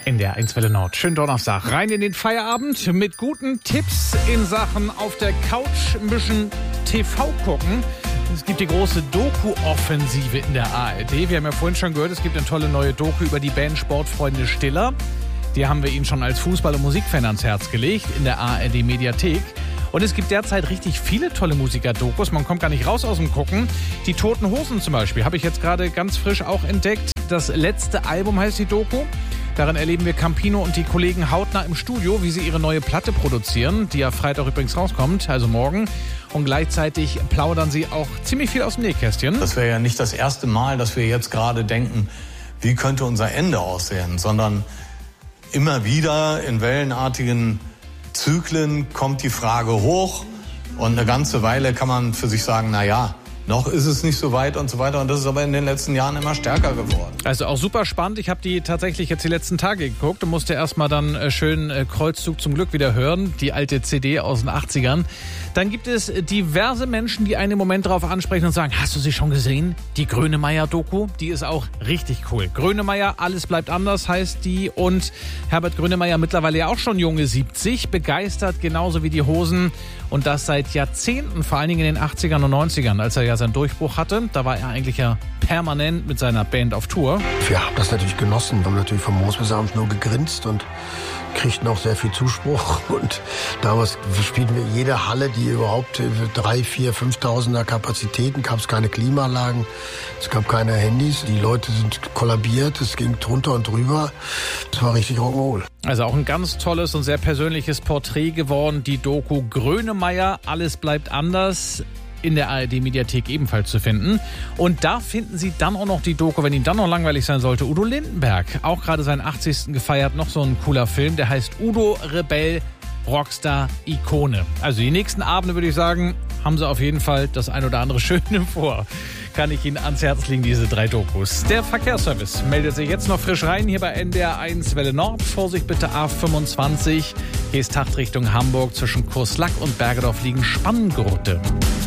In der 1 Welle Nord. Schönen Donnerstag. Rein in den Feierabend mit guten Tipps in Sachen auf der Couch ein bisschen TV gucken. Es gibt die große Doku-Offensive in der ARD. Wir haben ja vorhin schon gehört, es gibt eine tolle neue Doku über die Band Sportfreunde Stiller. Die haben wir Ihnen schon als Fußball- und Musikfan ans Herz gelegt in der ARD-Mediathek. Und es gibt derzeit richtig viele tolle Musiker-Dokus. Man kommt gar nicht raus aus dem Gucken. Die Toten Hosen zum Beispiel habe ich jetzt gerade ganz frisch auch entdeckt. Das letzte Album heißt die Doku. Darin erleben wir Campino und die Kollegen hautnah im Studio, wie sie ihre neue Platte produzieren, die ja Freitag übrigens rauskommt, also morgen. Und gleichzeitig plaudern sie auch ziemlich viel aus dem Nähkästchen. Das wäre ja nicht das erste Mal, dass wir jetzt gerade denken, wie könnte unser Ende aussehen, sondern immer wieder in wellenartigen Zyklen kommt die Frage hoch und eine ganze Weile kann man für sich sagen, na ja, noch ist es nicht so weit und so weiter. Und das ist aber in den letzten Jahren immer stärker geworden. Also auch super spannend. Ich habe die tatsächlich jetzt die letzten Tage geguckt und musste erstmal dann schön Kreuzzug zum Glück wieder hören. Die alte CD aus den 80ern. Dann gibt es diverse Menschen, die einen im Moment darauf ansprechen und sagen, hast du sie schon gesehen? Die Grönemeyer-Doku, die ist auch richtig cool. Grönemeyer, alles bleibt anders heißt die. Und Herbert Grönemeyer, mittlerweile ja auch schon junge 70, begeistert genauso wie die Hosen. Und das seit Jahrzehnten, vor allen Dingen in den 80ern und 90ern, als er ja seinen Durchbruch hatte. Da war er eigentlich ja permanent mit seiner Band auf Tour. Wir haben das natürlich genossen. Wir haben natürlich vom Morgens bis abends nur gegrinst und kriegten auch sehr viel Zuspruch. Und damals spielten wir jede Halle, die überhaupt 3.000, 4.000, 5.000er Kapazitäten, gab es keine Klimaanlagen, es gab keine Handys. Die Leute sind kollabiert, es ging drunter und drüber. Es war richtig Rock'n'Roll. Also auch ein ganz tolles und sehr persönliches Porträt geworden. Die Doku Grönemeyer, alles bleibt anders. In der ARD-Mediathek ebenfalls zu finden. Und da finden Sie dann auch noch die Doku, wenn Ihnen dann noch langweilig sein sollte, Udo Lindenberg. Auch gerade seinen 80. gefeiert, noch so ein cooler Film, der heißt Udo Rebell, Rockstar, Ikone. Also die nächsten Abende, würde ich sagen, haben Sie auf jeden Fall das ein oder andere Schöne vor. Kann ich Ihnen ans Herz legen, diese 3 Dokus. Der Verkehrsservice meldet sich jetzt noch frisch rein, hier bei NDR 1 Welle Nord. Vorsicht bitte A25. Hier ist Tachtrichtung Hamburg. Zwischen Kurslack und Bergedorf liegen Spanngurte.